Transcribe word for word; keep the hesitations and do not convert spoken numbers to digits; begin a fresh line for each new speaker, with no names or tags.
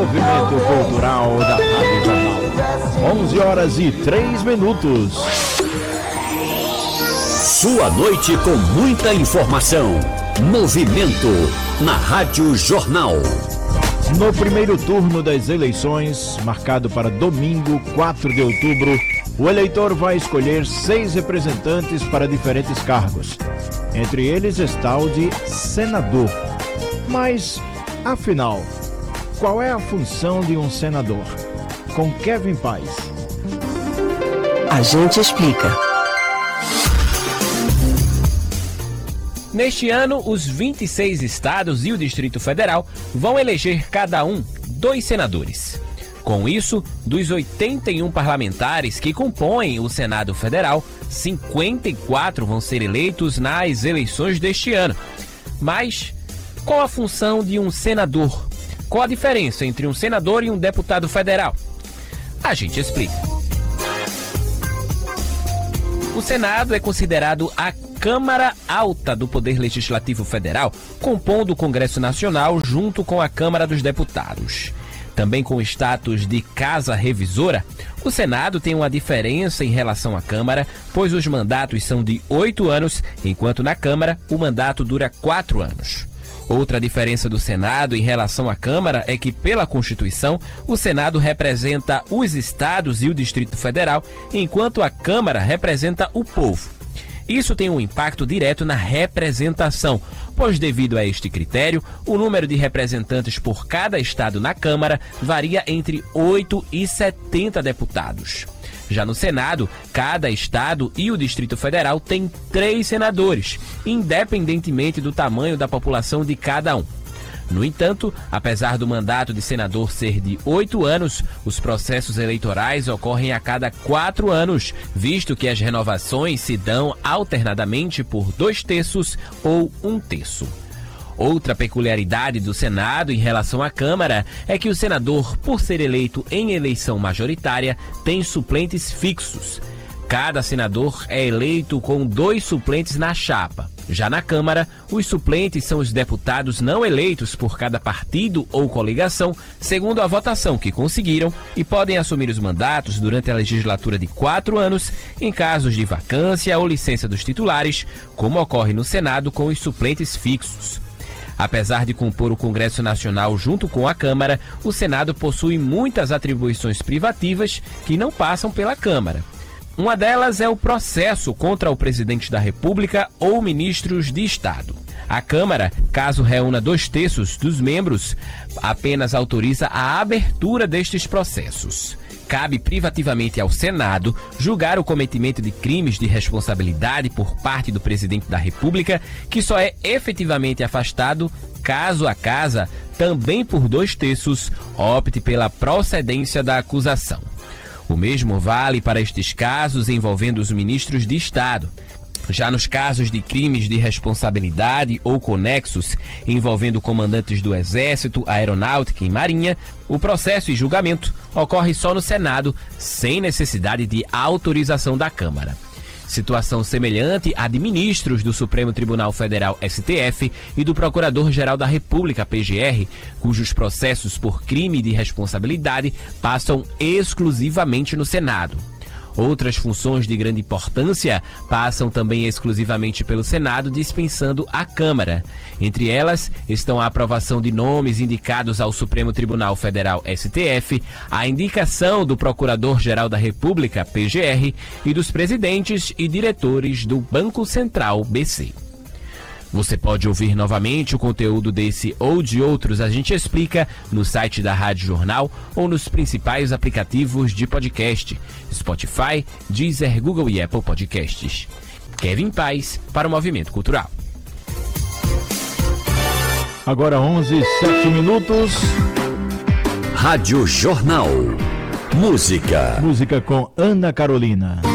movimento cultural da Rádio Jornal. onze horas e três minutos.
Sua noite com muita informação. Movimento na Rádio Jornal.
No primeiro turno das eleições, marcado para domingo, quatro de outubro, o eleitor vai escolher seis representantes para diferentes cargos. Entre eles está o de senador. Mas, afinal, qual é a função de um senador? Com Kevin Paz.
A gente explica.
Neste ano, os vinte e seis estados e o Distrito Federal vão eleger cada um dois senadores. Com isso, dos oitenta e um parlamentares que compõem o Senado Federal, cinquenta e quatro vão ser eleitos nas eleições deste ano. Mas qual a função de um senador? Qual a diferença entre um senador e um deputado federal? A gente explica. O Senado é considerado a Câmara Alta do Poder Legislativo Federal, compondo o Congresso Nacional junto com a Câmara dos Deputados. Também com o status de Casa Revisora, o Senado tem uma diferença em relação à Câmara, pois os mandatos são de oito anos, enquanto na Câmara o mandato dura quatro anos. Outra diferença do Senado em relação à Câmara é que, pela Constituição, o Senado representa os estados e o Distrito Federal, enquanto a Câmara representa o povo. Isso tem um impacto direto na representação, pois devido a este critério, o número de representantes por cada estado na Câmara varia entre oito e setenta deputados. Já no Senado, cada estado e o Distrito Federal tem três senadores, independentemente do tamanho da população de cada um. No entanto, apesar do mandato de senador ser de oito anos, os processos eleitorais ocorrem a cada quatro anos, visto que as renovações se dão alternadamente por dois terços ou um terço. Outra peculiaridade do Senado em relação à Câmara é que o senador, por ser eleito em eleição majoritária, tem suplentes fixos. Cada senador é eleito com dois suplentes na chapa. Já na Câmara, os suplentes são os deputados não eleitos por cada partido ou coligação, segundo a votação que conseguiram, e podem assumir os mandatos durante a legislatura de quatro anos, em casos de vacância ou licença dos titulares, como ocorre no Senado com os suplentes fixos. Apesar de compor o Congresso Nacional junto com a Câmara, o Senado possui muitas atribuições privativas que não passam pela Câmara. Uma delas é o processo contra o presidente da República ou ministros de Estado. A Câmara, caso reúna dois terços dos membros, apenas autoriza a abertura destes processos. Cabe privativamente ao Senado julgar o cometimento de crimes de responsabilidade por parte do presidente da República, que só é efetivamente afastado caso a casa, também por dois terços, opte pela procedência da acusação. O mesmo vale para estes casos envolvendo os ministros de Estado. Já nos casos de crimes de responsabilidade ou conexos envolvendo comandantes do Exército, Aeronáutica e Marinha, o processo e julgamento ocorre só no Senado, sem necessidade de autorização da Câmara. Situação semelhante à de ministros do Supremo Tribunal Federal, S T F, e do Procurador-Geral da República, P G R, cujos processos por crime de responsabilidade passam exclusivamente no Senado. Outras funções de grande importância passam também exclusivamente pelo Senado, dispensando a Câmara. Entre elas estão a aprovação de nomes indicados ao Supremo Tribunal Federal, S T F, a indicação do Procurador-Geral da República, P G R, e dos presidentes e diretores do Banco Central, B C. Você pode ouvir novamente o conteúdo desse ou de outros A Gente Explica no site da Rádio Jornal ou nos principais aplicativos de podcast, Spotify, Deezer, Google e Apple Podcasts. Kevin Paz para o Movimento Cultural.
Agora onze e sete minutos.
Rádio Jornal. Música.
Música com Ana Carolina.